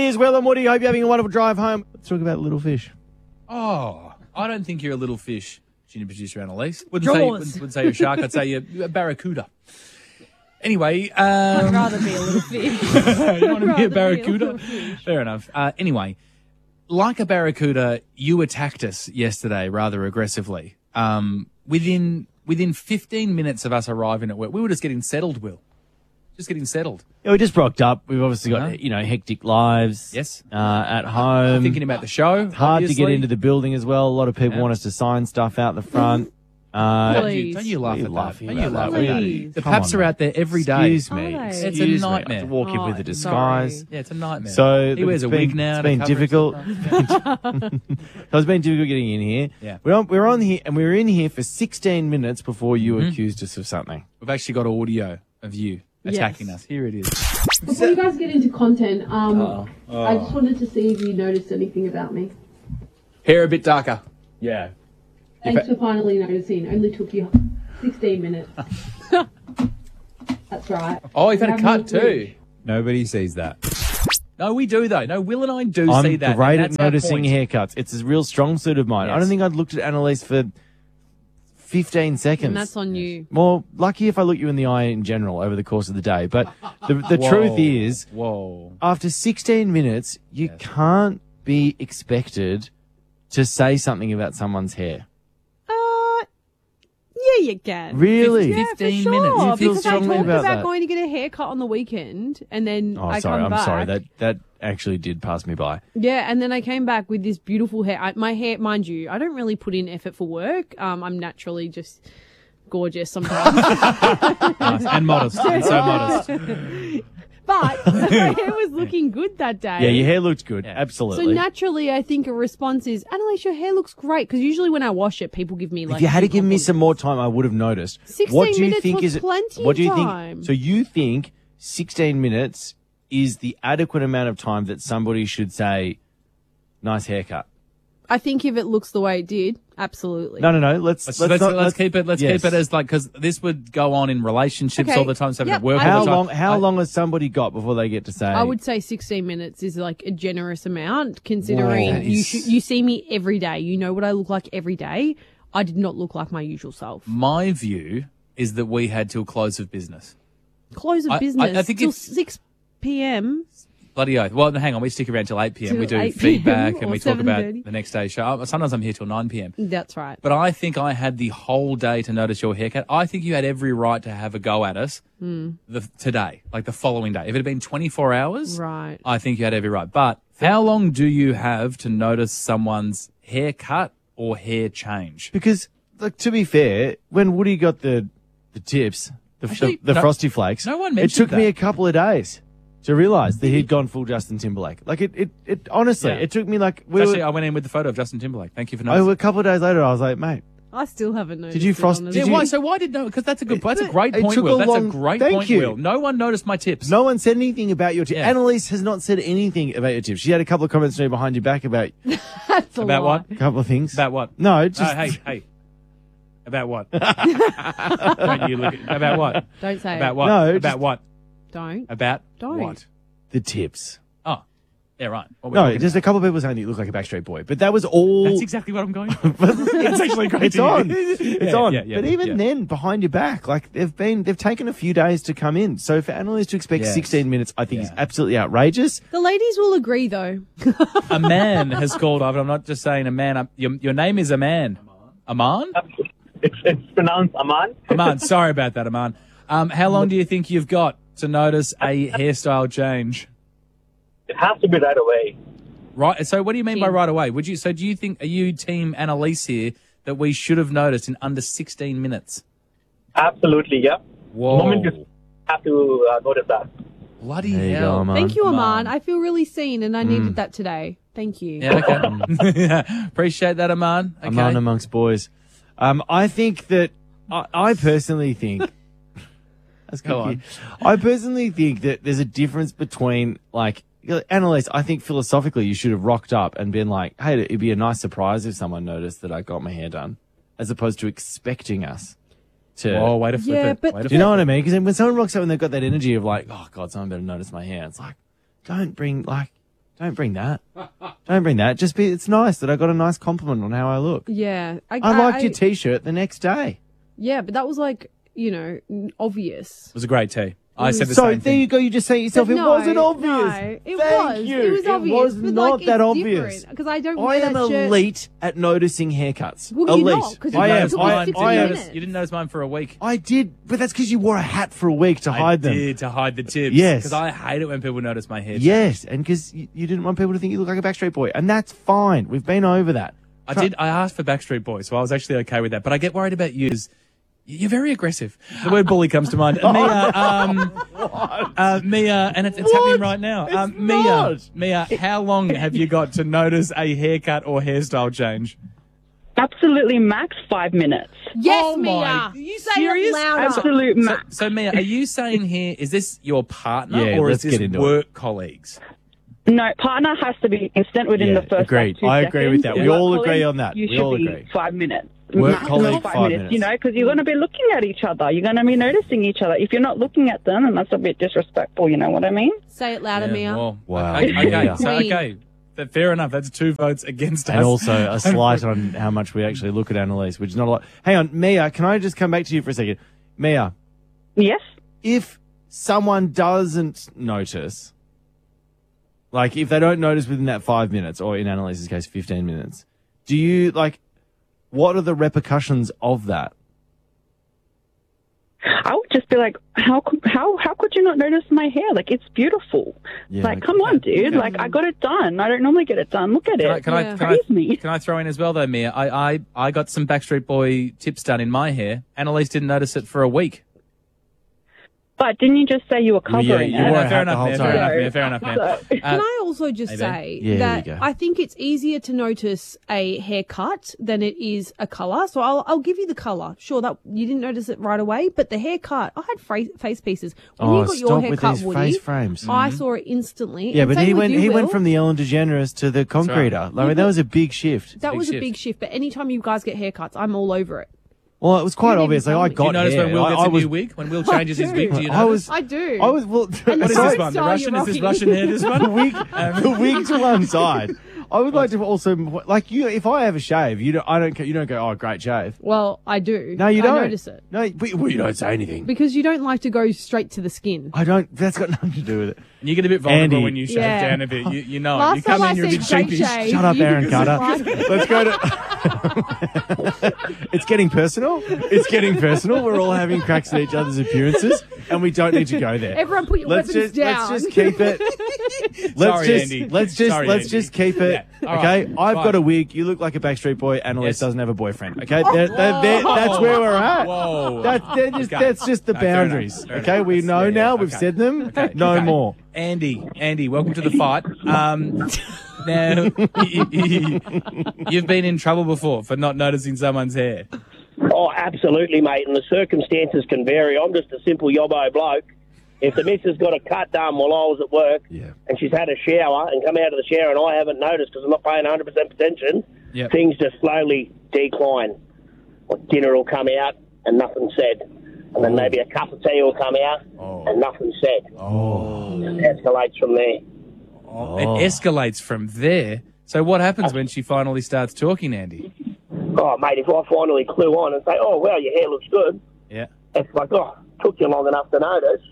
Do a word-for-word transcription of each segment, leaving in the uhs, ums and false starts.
Here's Will and Woody. Hope you're having a wonderful drive home. Let's talk about little fish. Oh, I don't think you're a little fish, junior producer Annalise. Wouldn't Jaws. say, wouldn't, wouldn't say you're a shark. I'd say you're a barracuda. Anyway, um, I'd rather be a little fish. you want to be a rather be a barracuda? little fish. Fair enough. Uh, anyway, like a barracuda, you attacked us yesterday rather aggressively. Um, within within fifteen minutes of us arriving at work, we were just getting settled, Will. Just getting settled. Yeah, we just rocked up. We've obviously got, Uh-huh. you know, hectic lives. Yes. Uh, at home. Thinking about the show. It's hard to get obviously. into the building as well. A lot of people Yeah. want us to sign stuff out the front. Uh, Don't you, Please. don't you laugh What are you at laughing that? Don't you about laugh that? at Please. that? The Come paps on, are mate. out there every day. Excuse me. Are they? Excuse It's a me. nightmare. I have to walk in Oh, with a no. disguise. Yeah, it's a nightmare. So he wears it's a wig been- now. it's to been cover difficult. himself. So it's been difficult getting in here. Yeah. We're on, we're on here, and we were in here for sixteen minutes before you Mm-hmm. accused us of something. We've actually got audio of you attacking Yes. us. Here it is. Before you guys get into content, um, Oh. I just wanted to see if you noticed anything about me. Hair a bit darker. Yeah. Thanks for finally noticing. Only took you sixteen minutes. That's right. Oh, you've had You a have cut no clue. too. Nobody sees that. No, we do though. No, Will and I do I'm see that. great and at that's our noticing point. haircuts. It's a real strong suit of mine. I Yes. don't think I'd looked at Annalise for fifteen seconds. And that's on you. Well, lucky if I look you in the eye in general over the course of the day. But the, the Whoa. truth is, Whoa. after sixteen minutes, you Yes. can't be expected to say something about someone's hair. Uh, yeah, you can. Really? Yeah, fifteen for sure. minutes. You feel because I strongly talked about about, that? going to get a haircut on the weekend, and then Oh, I sorry. come I'm back. sorry. That that actually did pass me by. Yeah, and then I came back with this beautiful hair. I, my hair, mind you, I don't really put in effort for work. Um, I'm naturally just gorgeous sometimes. Nice. And modest. And so modest. But my hair was looking good that day. Yeah, your hair looked good. Yeah. So Absolutely. naturally, I think a response is, Annalise, your hair looks great. Because usually when I wash it, people give me like. if you had to big give me compliments. some more time, I would have noticed. sixteen what do you minutes think was is plenty What do you of think? time. So you think sixteen minutes is the adequate amount of time that somebody should say, "Nice haircut"? I think if it looks the way it did, absolutely. No, no, no. Let's Let's, let's, let's, not, let's keep it. Let's yes. keep it as like because this would go on in relationships Okay. all the time. So Yep, at work I- all How the time. long? How I- long has somebody got before they get to say? I would say sixteen minutes is like a generous amount considering Whoa. That you is- sh- you see me every day. You know what I look like every day. I did not look like my usual self. My view is that we had till close of business. Close of I- I- business I think till if- six p.m. Bloody oath. Well, hang on. We stick around till eight p.m. We Till do eight p.m. feedback and or we talk about seven thirty. the next day's show. Uh, Sometimes I'm here till nine p.m. That's right. But I think I had the whole day to notice your haircut. I think you had every right to have a go at us Hmm. the, today, like the following day. If it had been twenty-four hours, Right. I think you had every right. But how long do you have to notice someone's haircut or hair change? because, like, to be fair, when Woody got the the tips, the, Actually, the, the no- frosty flakes, no one it mentioned took me that. a couple of days to realise that he'd gone full Justin Timberlake. Like it, it, it honestly, Yeah. it took me like we Actually, were, I went in with the photo of Justin Timberlake. Thank you for oh, noticing. a couple of days later, I was like, mate, I still haven't noticed. Did you it, frost- honestly. Yeah, did you- why? So why did no? Because that's a good. That's a great It point, took Will. a That's long- a great thank point, you. Will. No one noticed my tips. no one said anything about your tips. Yeah. Annalise has not said anything about your tips. She had a couple of comments to me behind your back about That's a About lie. what? a couple of things. About what? No, just Oh, hey, hey. About what? Don't you look at, about what? Don't say About it. what? No, about just- what? Don't. About Don't. what? the tips. Oh, yeah, right. What we're No, talking just a about. couple of people saying you look like a Backstreet Boy, but that was all. That's exactly what I'm going for. It's actually great. It's to hear. on. It's Yeah, on. yeah, yeah, but even yeah. then, behind your back, like they've been, they've taken a few days to come in. So for Annalise to expect Yes. sixteen minutes, I think is Yeah. absolutely outrageous. The ladies will agree, though. A man has called up. I'm not just saying a man. I'm, your, your name is Aman. Aman? It's it's pronounced Aman. Aman. Sorry about that, Aman. Um, how long do you think you've got to notice a hairstyle change? It has to be right away. Right. So what do you mean by Team. right away? Would you? So do you think, are you team Annalise here, that we should have noticed in under sixteen minutes? Absolutely, yeah. Whoa. The moment you have to uh, notice that. Bloody There you hell. go, Aman. Thank you, Aman. Aman. I feel really seen, and I needed that today. Thank you. Yeah, okay. Appreciate that, Aman. Okay. Aman amongst boys. Um, I think that I, I personally think. That's Go good. I personally think that there's a difference between like. Annalise, I think philosophically you should have rocked up and been like, hey, it'd be a nice surprise if someone noticed that I got my hair done, as opposed to expecting us to. Oh, way to flip Yeah, it. but- Way to Do you know flip what I mean? Because when someone rocks up and they've got that energy of like, oh God, someone better notice my hair. It's like, don't bring like, Don't bring that. Don't bring that. Just be. It's nice that I got a nice compliment on how I look. Yeah. I liked your T-shirt the next day. Yeah, but that was like, you know, n- obvious. It was a great tea. I said the So same there thing. you go. You just say it yourself. But It no, wasn't obvious. No, it Thank was. you. It was obvious. was but not like, that it's obvious. Because I don't I wear am that shirt. elite at noticing haircuts. Well, you're elite. not, 'cause I you am. took I, like fifteen I am. minutes. You didn't notice mine for a week. I did, but that's because you wore a hat for a week to hide I them. did to hide the tips. Yes. Because I hate it when people notice my hair. Yes, and because you, you didn't want people to think you look like a Backstreet Boy, and that's fine. We've been over that. I did. I asked for Backstreet Boys, so I was actually okay with that. But I get worried about you. 'Cause You're very aggressive. The word bully comes to mind. Mia, um, uh, Mia, and it's, it's happening right now. It's Um, Mia, not. Mia, how long have you got to notice a haircut or hairstyle change? Absolutely max five minutes. Yes, Oh Mia. my- Are you Say serious? it louder. Absolute So, max. so Mia, are you saying here, is this your partner Yeah, or let's is this get into work colleagues? No, partner has to be instant within Yeah, the first agreed. like, two I agree with seconds. that. We Work all agree colleague, on that. You We should all be agree. five minutes. Work Maximum colleague, five, five minutes, minutes. You know, because you're going to be looking at each other. You're going to be noticing each other. If you're not looking at them, then that's a bit disrespectful. You know what I mean? Say it louder, Yeah, Mia. well, Wow. Okay, okay, Yeah. so, Queen. okay. But fair enough. That's two votes against us. And also a slight on how much we actually look at Annalise, which is not a lot. Hang on, Mia, can I just come back to you for a second? Mia, Yes. if someone doesn't notice, like if they don't notice within that five minutes, or in Annalise's case, fifteen minutes, do you, like, what are the repercussions of that? I would just be like, how could- how how could you not notice my hair? Like, it's beautiful. Yeah, like, okay. come on, dude. Okay. Like, I got it done. I don't normally get it done. Look at Can I, it. can, Yeah. I, can, I, Praise me. can I throw in as well, though, Mia? I, I, I got some Backstreet Boy tips done in my hair. Annalise didn't notice it for a week. But didn't you just say you were covering you it? wore no, a fair hat the enough, whole Mia, time. fair enough, Mia, fair enough, Mia. So- Uh, Can I also just maybe. say Yeah, that there you go. I think it's easier to notice a haircut than it is a colour. So I'll, I'll give you the colour. Sure, that you didn't notice it right away, but the haircut, I had fra- face pieces. When Oh, you got your stop with haircut, these Woody, face frames. I saw it instantly. Yeah, And but same he with went. you, He went Will. from the Ellen DeGeneres to the concreter. Like, that was a big shift. That Big was a shift. big shift, but anytime you guys get haircuts, I'm all over it. Well, it was quite didn't obvious. even Like, I tell me. got Do you notice hair. when Will I, gets I a was, new wig? When Will changes his wig, do you notice? I was. I do. I was. Well, And What is the this style one? The you're Russian? Is this rocking. Russian hair, this the one? wig, the wig to one side. I would like to also, like you, if I have a shave, you don't, I don't, you don't go, oh, great shave. Well, I do. No, you I don't. notice it. No, but well, you don't say anything. Because you don't like to go straight to the skin. I don't. That's got nothing to do with it. And you get a bit vulnerable Andy. when you shave Yeah. down a bit. You, you know, it. Last you come time in, you're I a bit said straight sheepish. shave, Shut up, you Aaron didn't Carter. like it. Let's go to. It's getting personal. It's getting personal. We're all having cracks at each other's appearances, and we don't need to go there. Everyone put your let's weapons just, down. Let's just keep it. Let's Sorry, just Andy. let's just Sorry, let's Andy. just keep it. Yeah. All Okay, right. I've Fine. got a wig. You look like a Backstreet Boy. Annalise Yes. doesn't have a boyfriend. Okay, They're- they're- they're- that's where we're at. Whoa. That, they're just, Okay. That's just the No, fair enough. boundaries. Fair Okay, enough. we know Yeah, yeah, now. We've okay. said them. Okay, No okay. more. Andy, Andy, welcome to the fight. Um, now, you've been in trouble before for not noticing someone's hair. Oh, absolutely, mate. And the circumstances can vary. I'm just a simple yobbo bloke. If the missus got a cut done while I was at work Yeah. and she's had a shower and come out of the shower and I haven't noticed because I'm not paying one hundred percent attention, Yep. things just slowly decline. Like dinner will come out and nothing said. And then maybe a cup of tea will come out and nothing said. Oh. It escalates from there. Oh. It escalates from there. So what happens when she finally starts talking, Andy? Oh, mate, if I finally clue on and say, oh, well, your hair looks good, Yeah. it's like, oh, took you long enough to notice.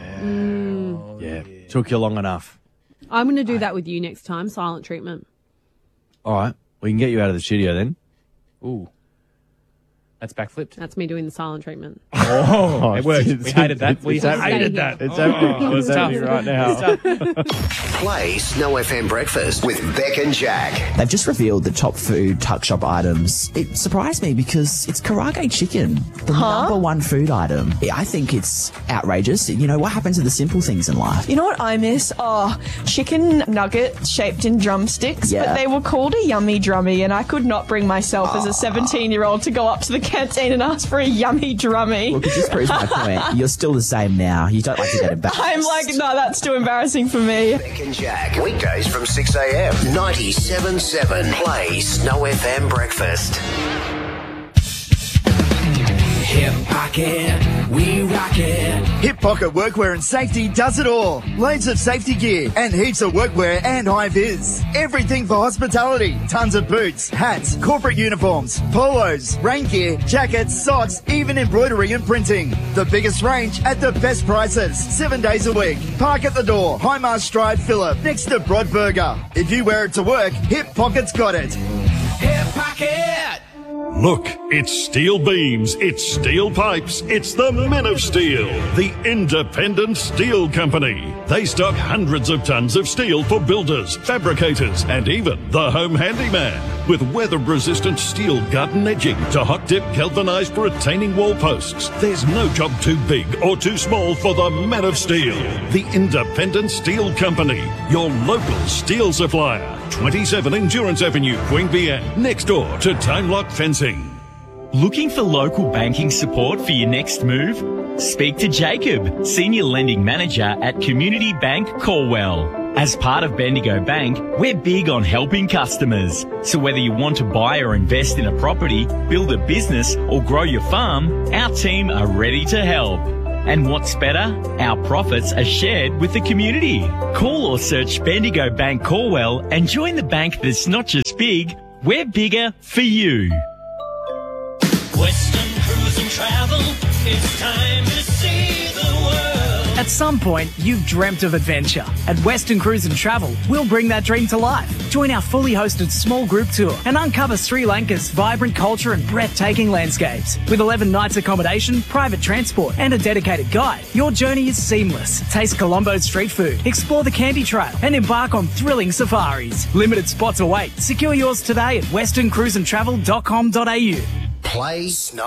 Yeah. Took you long enough. I'm going to do that with you next time. Silent treatment. All right. We can get you out of the studio then. Ooh. That's backflipped. That's me doing the silent treatment. Oh, it worked. it's- We hated that. We it's- hated it's- that. It's Oh, happening, it it's was happening tough. right now. Play Snow F M Breakfast with Beck and Jack. They've just revealed the top food tuck shop items. It surprised me because it's karage chicken, the number one food item. I think it's outrageous. You know, what happens to the simple things in life? You know what I miss? Oh, chicken nugget shaped in drumsticks, Yeah. but they were called a yummy drummy, and I could not bring myself as a seventeen-year-old to go up to the canteen and ask for a yummy drummy. Look, it just proves my point. You're still the same now. You don't like to get embarrassed. I'm like, no, that's too embarrassing for me. Beck and Jack. Weekdays from six a.m. ninety-seven point seven. Play Snow F M Breakfast. Hip Pocket, we rock it. Hip Pocket Workwear and Safety does it all. Loads of safety gear and heaps of workwear and high-vis. Everything for hospitality. Tons of boots, hats, corporate uniforms, polos, rain gear, jackets, socks, even embroidery and printing. The biggest range at the best prices. Seven days a week. Park at the door. Highmast Drive, Phillip, next to Brodburger. If you wear it to work, Hip Pocket's got it. Hip Pocket! Look, it's steel beams, it's steel pipes, it's the Men of Steel, the independent steel company. They stock hundreds of tons of steel for builders, fabricators, and even the home handyman. With weather-resistant steel garden edging to hot-dip galvanized retaining wall posts, there's no job too big or too small for the Men of Steel, the independent steel company, your local steel supplier. twenty-seven Endurance Avenue, Queanbeyan, next door to Time Lock Fencing. Looking for local banking support for your next move? Speak to Jacob, Senior Lending Manager at Community Bank Corwell. As part of Bendigo Bank, we're big on helping customers. So whether you want to buy or invest in a property, build a business, or grow your farm, our team are ready to help. And what's better? Our profits are shared with the community. Call or search Bendigo Bank Corwell and join the bank that's not just big, we're bigger for you. Western Cruise and Travel, it's time to see the world. At some point, you've dreamt of adventure. At Western Cruise and Travel, we'll bring that dream to life. Join our fully hosted small group tour and uncover Sri Lanka's vibrant culture and breathtaking landscapes. With eleven nights accommodation, private transport, and a dedicated guide, your journey is seamless. Taste Colombo's street food, explore the Candy Trail, and embark on thrilling safaris. Limited spots await. Secure yours today at western cruise and travel dot com dot a u. Play Snow